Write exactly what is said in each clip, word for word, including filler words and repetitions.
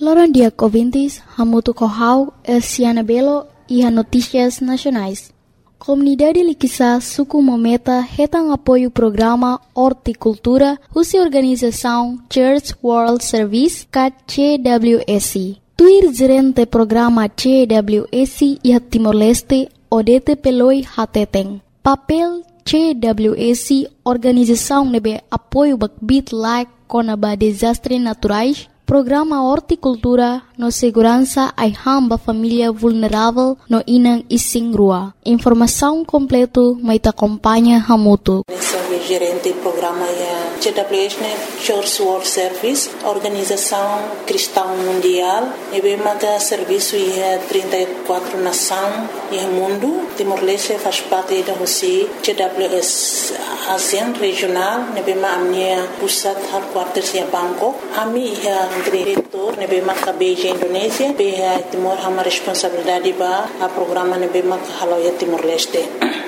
Loran dia ouvintes, Hamutu Kohau, Elciana Belo e a Notícias Nacionais. Comunidade Liquiçá Suku Mometa retang apoio programa Horticultura, Russa Organização Church World Service, C W S. Tuir gerente programa C W S e Timor-Leste, Odete Peloi Hateteng. Papel C W S, organização nebe apoio bakbit like konaba desastre naturais, programa Horticultura no segurança ai hamba família vulnerável no inang ising rua. Informação completo mai ta acompanha Hamutu. Gerente programa é C W S, Church World Service, Organização Cristã Mundial, e bem maga serviço é trinta e quatro nações e mundo. Timor-Leste faz parte da Rússia. C W S ASEAN regional, e bem maga minha pusat headquarters é Bangkok. Ami é diretor, e bem maga Beijing Indonésia. Bem Timor hama responsabilidade ba a programa e bem maga halau é Timor-Leste.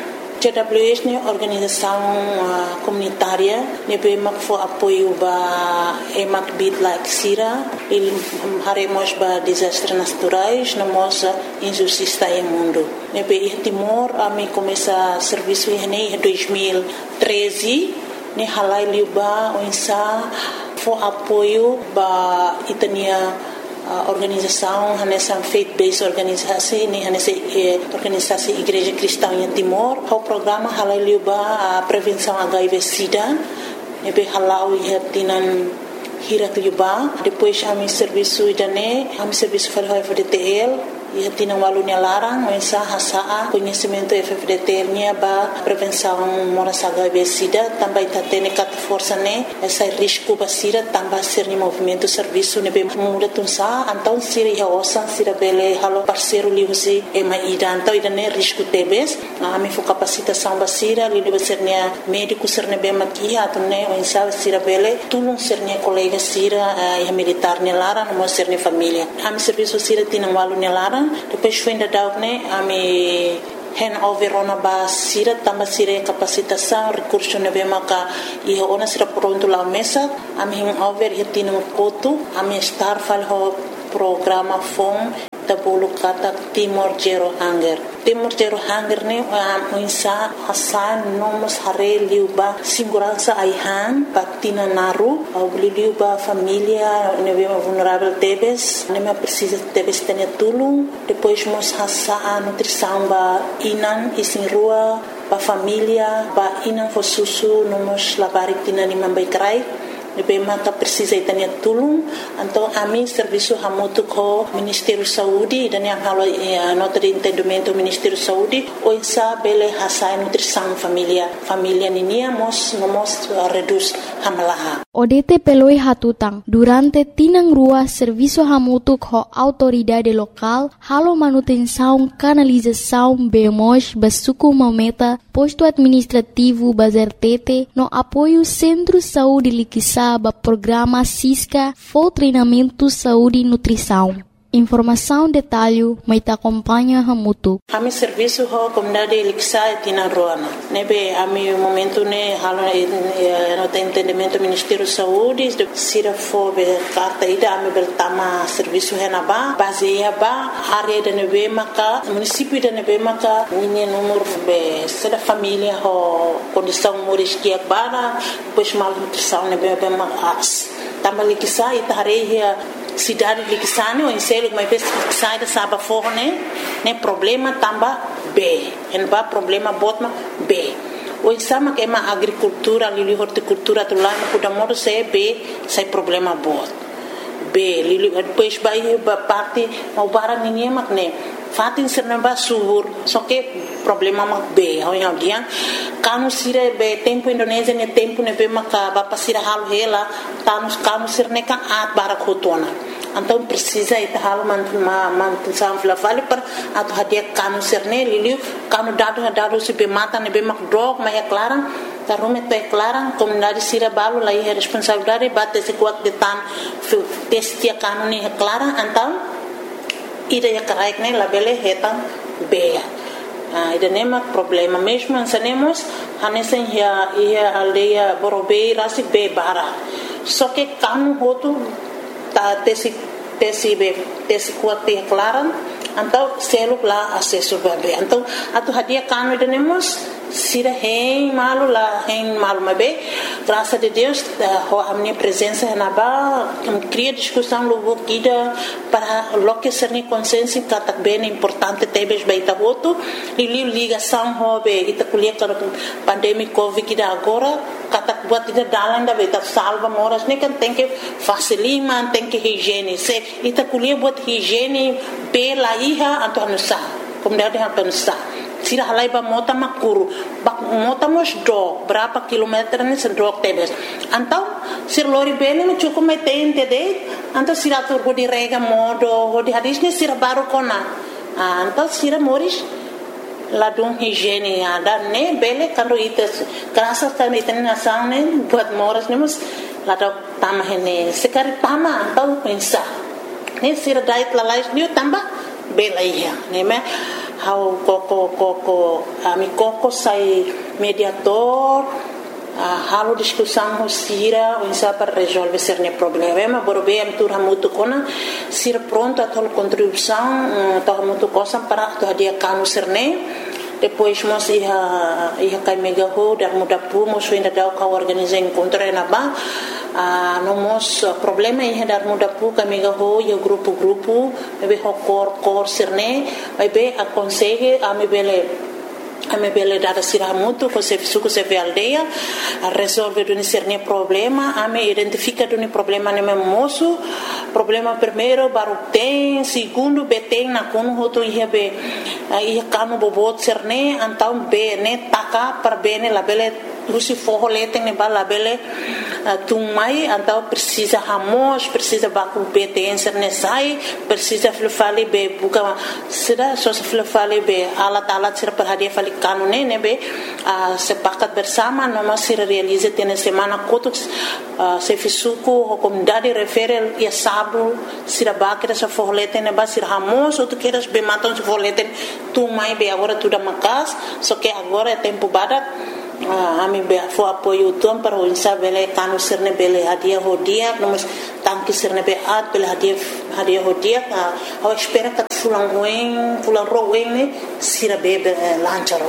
C W S é organização uh, comunitária, nebe mak fo apoio ba emak bit like sira, il haremos ba desastres naturais, namos injustiça em mundo. Nebe Timor ami começa serviço em dois mil e treze, ne halai liuba onsa fo apoio ba itania Uh, organização, nessa faith-based organização, nessa eh, organização Igreja Cristã em Timor, o programa halal liuba a prevenção H I V/Sida, nebe halal ia tinan hirat liuba, depois a mi serviço idane, a mi serviço para F D T L, ia tinan walunya larang, mensa hasaa conhecimento F D T L nya ba prevenção moras H I V/Sida, também tatene kat força ne, essa risco basira também ser ni movimento serviço nebe muda tunsa, então sira ia osan sira bele halo parceiro liusi e ma ida, então ida ne risco tebes, a mi fo capacitação basira li debe ser nia médico ser nebe makia atune o insa sira bele tulung ser nia colega sira ia militar ne lara no ser ni família. A mi serviço sira tinan walunya lara. Depois foi ainda dar né a me hand over ona ba sira tamba sira capacitação recurso nebe maka e ona sira pronto lá mesa a me hand over e tino koto a me estar fal ho programa fom tabulu kata Timor Zero Hunger. Timor Zero Hunger ne a insa hasan nomos hare liuba segurança aihan patina naru au liuba família nebe vulnerável tebes ne precisa tebes tene tulung depois mos hasa a nutrição ba inan isin rua ba família ba inan fo susu nomos labarik tina ni mambai krai nebe maka precisa itania tulung então a mim serviço hamutu ko Ministério Saúde dan yang halo nota de entendimento Ministério Saúde o insa bele hasa nutrição família família ninia mos nomos reduz hamalaha. Odete peloi hatutang durante tinang rua serviço hamutu ko autoridade local halo manutenção canalização bemos basuku mometa posto administrativo bazertete no apoio Centro Saúde Liquiçá ba programa Cisca for treinamento saúde e nutrição. Informação detalhe mai ta acompanha Hamutu. Ami serviço ho comunidade Liquiçá tina roana. Nebe ami momento ne halo no entendimento Ministério Saúde sira fo be carta ida ami bertama serviço henaba baseia ba área de nebe maka município de nebe maka ninha número be sera família ho condição moris que bara pois mal nutrição nebe be mas tamba Liquiçá itareia cidade de Liquiçá o enselo mas pes sai da saba forne né problema tamba B en ba problema botma B o exama que é uma agricultura ali horticultura tu lá no kudamoro se B sai problema bot B li depois vai ba parte o bara ninguém mak né fatin serna ba subur só que problema mak B ao em dia kanu sire be tempo Indonésia ne tempo ne be maka ba pasira hal hela kanu kanu sirne kan at bara khotona então precisa ita hal man man sam fla vale par at hadia kanu sirne liliu kanu dado dado se be mata ne be mak drog ma é clara ta rume to é clara comunidade sira balo lá é responsabilidade bate se quat de tan testia kanu ne é clara então ida ya karaik ne la bele hetan be Ah, ida nema problema mesmo ansanemos hanesen ya ia aldeia Borobei rasi be bara só que kanu hotu ta tesi tesi be tesi kuat te klaran então selo lá acesso bebê então atu hadia kanu denemos sira hein malu lá hein malu mabe graças a Deus a minha presença na ba cria discussão logo kida para lo que ser ni consciência que bem importante tebes baita voto e ligação hobe ita kuliah para pandemia covid kida agora kata buat ida dalan da baita salva moras ne kan tem que facilima tem que higiene se ita kuliah buat higiene pela iha atau nusa como deve atau nusa sira halai ba mota makuru bak mota mos do berapa kilometer ni sedok tebes antau sir lori bene me cukup metein tede antau sira tur di rega modo di hadis ni sira baru kona antau sira moris ladung higiene ada ne bele kando ites kerasa kan iten nasang ne buat moras ni mus ladok tamah ini sekali tama antau pensa ni sira dait lalais ni tambah bela iya ne me how koko koko ami koko sai mediator uh, halo discussão hosira o insa para resolver cerne problema borobe am tur hamutu kona sir pronto a tol contribuição to hamutu cosa para to dia kanu cerne depois mos ia ia kai mega ho dar muda pu mos ainda dau ka organizar encontro na ba ah no mos problema ia dar muda pu ka mega ho yo grupo grupo be ho cor cor cerne vai be aconselhe a me bele a me bele dada sira mutu ko se suco se ve aldeia a resolve do cerne problema a me identifica do problema ne moço problema primeiro baru tem segundo beteng na kono hoto ia be ia kanu bobot cerne antau be ne taka per bene la bele Lucy forro leteng ne bala bele tung mai antau precisa hamos precisa baku beten cerne sai precisa flufali be buka sida so flufali be alat alat sir per hadia fali kanu ne ne be sepakat bersama noma sir realize tene semana kotuk se fisuku comunidade referel ia sabu sira bakira sa forro leteng ne ba sir hamos ou tu queres be maton se forro leteng tung mai be agora tu da makas so que agora é tempo badat a mim be fo apoio tom para o insa bele kanu sirne bele hadia hodia nomos tanki sirne be at bele hadia hadia hodia a espera que fulan ruim fulan ruim ne sira bebe lancharon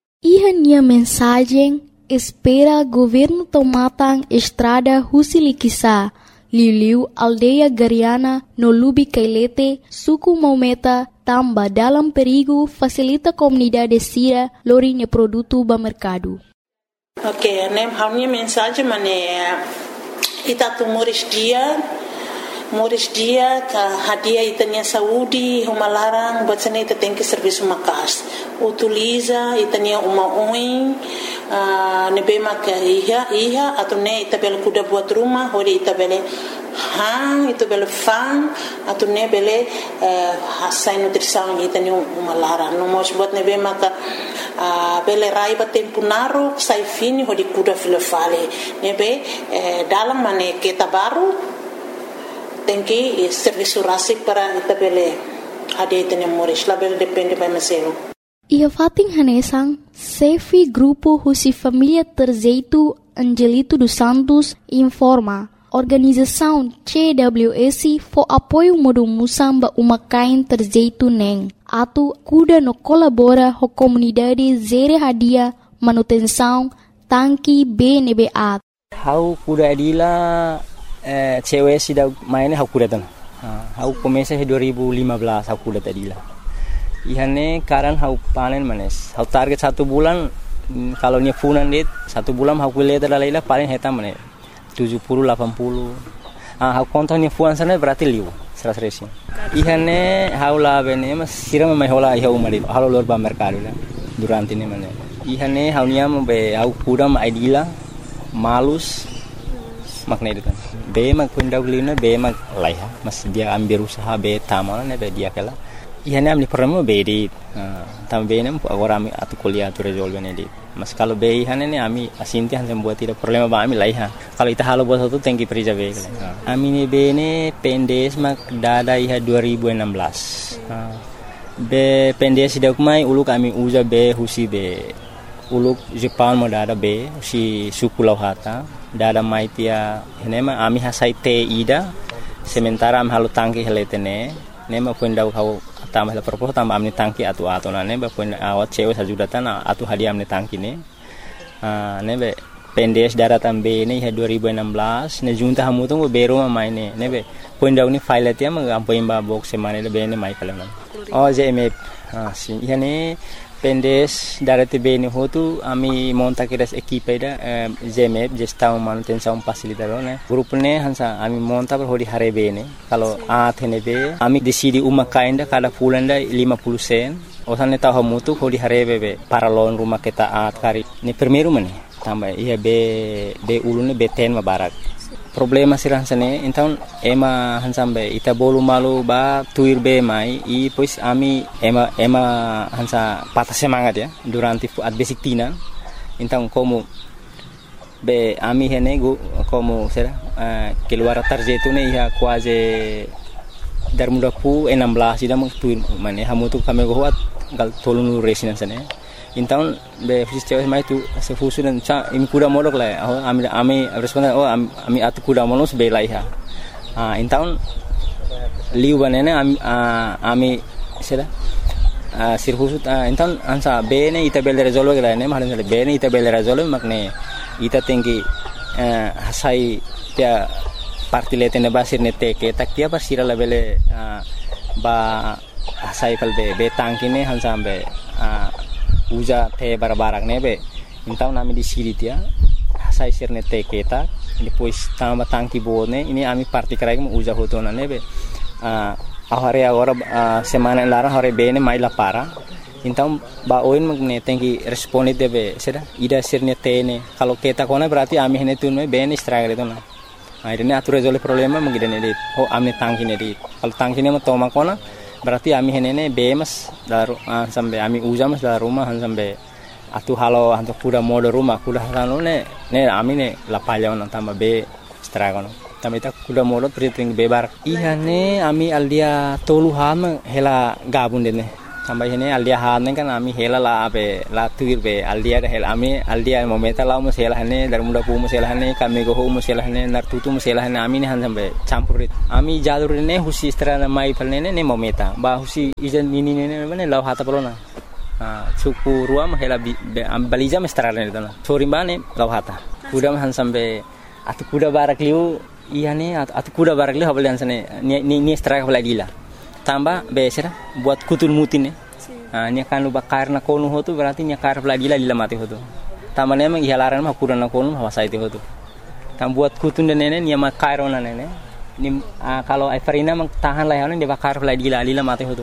e minha mensagem espera governo tomatan estrada Husilikisa Liu aldeia Gariana no Lubi Kailete suku Maumeta tamba dalam perigo facilita comunidade sira lorinha produto ba mercado. Ok, nem a minha mensagem mané ita tu moris dia moris dia ka hadia itanya saúde uma larang batsane ita tem que serviço makas utiliza itanya uma oin nebe maka iha iha atau ne ita bel kuda buat rumah hori ita bele hang itu bele fang atau ne bele hasai nutrição itanya uma larang no mos buat nebe maka Uh, bele raiba tempo naro sai fini ho di kuda filofale nebe eh, dalam mane kita baru tem que serviço rasik para ita bele ade tene moris la bele depende by meselo ia fating hanesang sefi grupo husi família Terzeito Angelito dos Santos informa organização C W S for apoio modo musamba uma kain Terzeito neng atu kuda no colabora ho comunidade zere hadia manutenção tanki B N B A hau kuda adila eh, cewek sida maine hau kuda tan hau komesa dua ribu lima belas hau kuda adila ihane karan hau panen manes hau target satu bulan kalau nya funan dit satu bulan hau kuliah dalaila paling heta manes tujuh puluh delapan puluh ah hau kontonnya fuan sana berarti liu seratus resi ihane haula bene mas sira mai hola iha umari halo lor ba mercado la durante ne mane ihane haunia be au kudam aidila malus makna itu be mak kunda ulina be mak laiha mas dia ambil usaha be tamana ne be dia kala ihane amni peramo be di tambe ne agora ami atu kuliah tu resolve ne di mas kalau be ihane ne ami asinti han buat tidak problema ba ami laiha kalau ita halo buat satu tengki perija be ami ne be ne pendes mak dada iha dua ribu enam belas be pendes dak mai ulu kami uja be husi be ulu Jepang mo dada be si suku lauhata dada mai tia henema ami hasai te ida sementara am halu tangki heletene ne ma pun dau kau tambah la propos tambah amni tangki atu atu na ne ba pun awat cewe sajudatan atu hadiah amni tangki ne ah ne be pendes daratan be ne ha dua ribu enam belas ne junta hamu tu bero ma mai ne ne be pun dau ni file tia ma am pun ba box semane le be ne mai kalam oh J M F ah si ne pendes darati be ne hotu ami monta kiras equipe da J M F gestão manutenção facilitador ne grupo ne hansa ami monta per hodi hare be ne kalau a thene be ami decidi uma kainda kada pulanda lima puluh sen osan ne tahu mutu hodi hare be para lon rumah kita at kari ni primeiro mane tambah iya be be ulune be ten ma barak problema sirah sane então ema hansambe ita bolu malu ba tuir be mai e pois ami ema ema hansa patah semangat ya durante at basic tina então como be ami hene go como será uh, keluar tarjetu ne ia quase dar muda pu enam belas ida meng tuir mane hamu tu kami go hat gal tolunu resina sane então be fusis cewek mai tu se fusu dan sa imi kuda modok la oh ami ami responden oh ami atu kuda monos be la iha ah então liu banene ami ami sera ah sir fusu então ansa be ne ita bel resolve la ne mahan be ne ita bel resolve makne ita tinggi hasai tia partilete ne basir ne te ke tak tia basira la bele ba hasai kal be be tangkine hansa be uja te barbarak nebe então nami di siri tia sai sirne te keta depois tamba tangki bone ini ami parti karai mu uja hotona nebe ah ahare agora semana lara hore bene mai la para então ba oin magne tenki responde debe seda ida sirne tene kalau keta kona berarti ami hene tunme bene stragre tona akhirnya atur resolve problema mengidene dit oh amne tangki ne dit kalau tangki ne toma kona berarti ami henene bemas daru uh, sampai ami ujamas dari rumah sampai atu halo hantu kuda mode rumah kuda halo ne ne ami ne la palya on tambah be stragono tambah ita kuda mode priting bebar iya ne ami aldia tolu ham hela gabun dene tambah hene aldia han kan ami hela la abe la tuir be aldia de hela ami aldia momenta la mo hela hene dar muda pu mo hela hene kami go mo hela hene nar tutu mo hela hene ami ne han sampai campurit ami jalur ne husi strana mai palne ne momenta ba husi ijan nini ne ne law hata pelona ah suku ruam hela am balija mestrana ne tana sori bane law hata kuda han sampai atu kuda barak liu iya ne atu kuda barak liu habal han sane ni ni straka baladila tambah besera buat kutul mutin ne ah nya kan lu bakar na konu hotu berarti nya kar baladila lila mati hotu tambah ne mang ihalaran ma kuda na konu hawasa itu hotu tam buat kutun de nene nya ma kairona nene ni ah, kalau Everina mang tahan layane de bakar baladila lila mati hotu.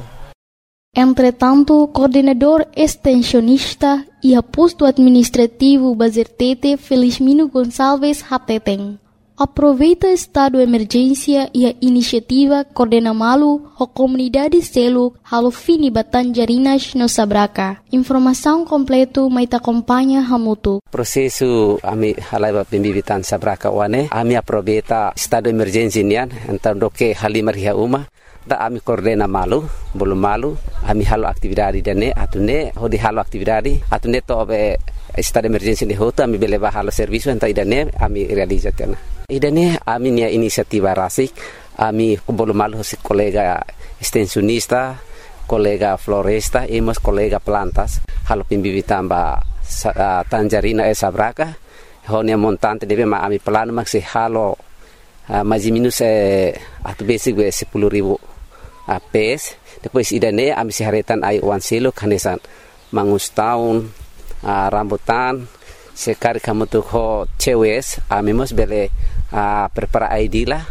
Entretanto, coordenador extensionista e aposto administrativo Bazertete Felizmino Gonçalves Hateteng aproveita estado de emergência e a iniciativa Coordena Malu a comunidade selo halo fini Batanjarinas no Sabraca. Informação completo mai te acompanha Hamutu. Prosesu ami halaiba pembibitan Sabraca wane ami aproveita estado de emergência nian então doke halimar hia uma da ami Coordena Malu belum malu ami halo aktividade dane atune hodi halo aktividade atune to be estado de emergência de hoto ami beleba halo serviço então idane ami realizatena idane ami nia inisiativa rasik ami belum malu si kolega extensionista kolega floresta e mas kolega plantas halo pembibitan ba uh, Tanjarina e Sabraca honia montante deve ma ami plano maxi halo uh, mais minus eh, atu basic be sepuluh ribu uh, pes depois idane ami siharetan ai wan silo kanesan mangus taun uh, rambutan sekali kamu tuh ho cewes ami mos bele uh, prepara I D lah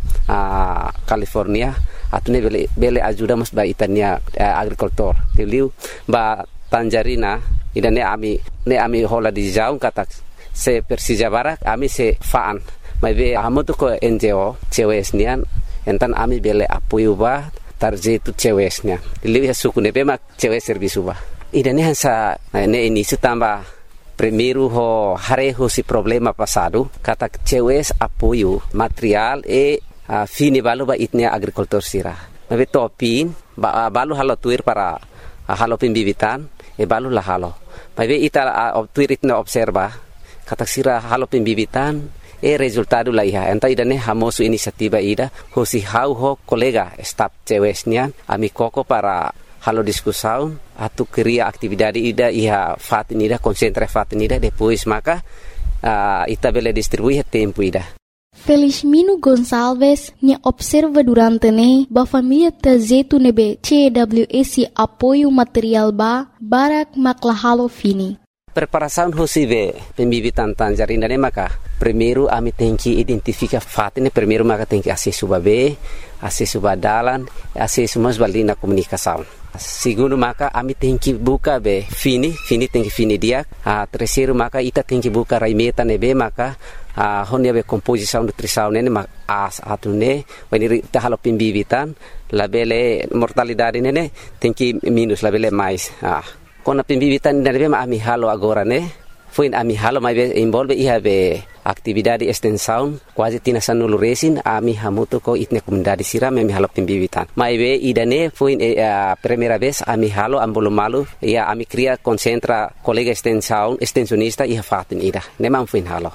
uh, California atune bele bele ajuda mos ba itania uh, agricultor teliu ba Tanjarina idane ami ne ami hola di jaung kata se Persija Barak ami se faan mai be amu tuh ko N G O cewes nian entan ami bele apoio ba tarjetu cewesnya teliu ya suku ne be mak cewes servisu ba idane hansa ne ini sutamba primeiro ho hareho si problema passado kata cewes apoio material e uh, fini balu ba itnia agricultor sira mabe topin ba uh, balu halo tuir para uh, halo pembibitan e balu la halo mabe ita uh, tuir itna observa kata sira halo pembibitan E resultado la iha. Enta ida ne hamosu inisiativa ida. Husi hau ho kolega staf cewesnya. Ami koko para halo discussão. Atu cria atividade ida iha fatin ida. Concentra fatin ida. Depois maka uh, ita bele distribuir tempo ida. Felizmino Gonçalves ne observa durante ne ba família tazetu nebe C W S apoio material ba barak maklahalo fini. Preparação hosive pembibitan tanjarina ne maka primeiro ami tem que identificar fato ne primeiro maka tem que acesso babe acesso badalan acesso mas balina comunicação. Segundo maka ami tem que buka be fini fini tem que fini dia. A terceiro maka ita tem que buka raimeta nebe maka a honia be composição nutrição ne mak as atune when ita halo pembibitan labele mortalidade ne tem que minus labele mais. Ah Kona pembibitan na be ami halo agora ne foi ami halo mai be involve iha be atividade extensão quase tina sanulu resin ami hamuto ko itne comunidade siram ami halo pembibitan mai be idane foi a primeira vez ami halo ambolo malu ia ami cria concentra colega extensão extensionista iha fatin ida nemam foi halo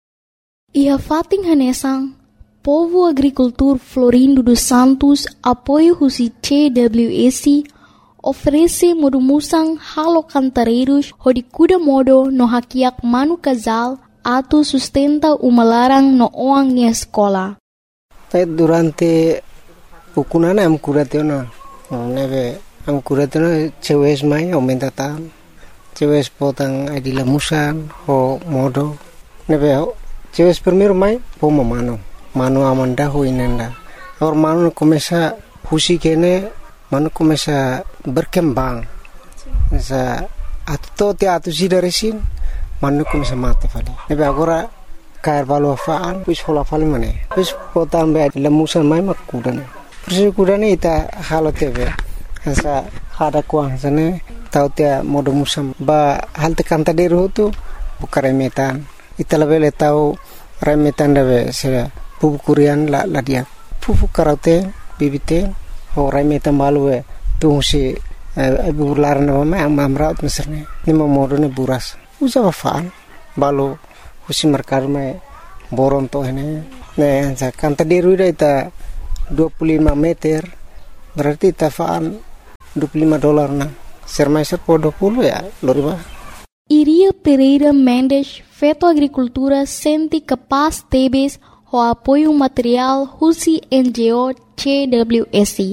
iha fatin hanesang Povo Agricultor Florindo dos Santos apoio husi C W S oferece modumusang halo cantareiros hodi kuda modo no hakiak manu casal atu sustenta umalarang no oang ni escola. Pai durante ukunana am kuratena neve am kuratena cewes mai aumenta tam cewes potang adila musan ho modo neve cewes primeiro mai pomo mano mano amanda ho inenda or mano começa husi kene mano começa berkembang sa atto te atu sidaresin mano começa mate fali nebe agora cair valo faan pis hola fali mane pis potam be lemusan mai makudane persi kudane ita halo tebe sa hada kuang sane tau te modo musam ba hal te kanta deru tu bukare metan ita lebele tau remetan debe se pupu kurian la la dia pupu karate bibite Orang metan balu eh tungsi ibu laran nama yang mamrat misalnya ni memodone buras usaha faan balu husi merkar me boron to ini ne kan tadi ruida ita dua puluh lima meter berarti ita faan dua puluh lima dolar na sermaiser po dua puluh ya loriba Iria Pereira Mendes Feto Agricultura senti capaz tebes o apoio material husi N G O C W S